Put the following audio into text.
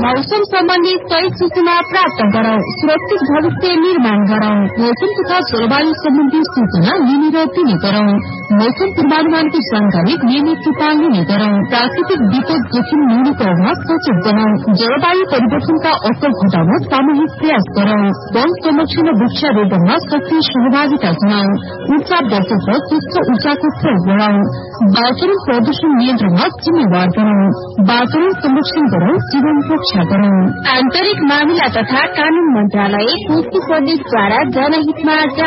मौसम सम्बन्धी सही सूचना प्राप्त गरौं, सुरक्षित भविष्य निर्माण गरौं। मौसम तथा जलवायु सम्बन्धी सूचना लिने र दिने गरौं। मौसम पूर्वानुमानको जानकारी नियमित रूपमा लिने गरौं। प्राकृतिक विपद जोखिम न्यूनीकरणमा सचेत बनाउँ। जलवायु परिवर्तनका असर घटाउन सामूहिक प्रयास गरौं। वन संरक्षण र वृक्षारोपणमा सक्रिय सहभागिता जनाउँ। ऊर्जा बचत र स्वच्छ ऊर्जाको प्रयोग गरौं। वातावरण प्रदूषण नियन्त्रणमा जिम्मेवार गरौं। वातावरण संरक्षण गरौं, जीवन रक्षा गरौं। आन्तरिक मामिला तथा कानून मन्त्रालय, कोशी प्रदेशद्वारा जनहितमा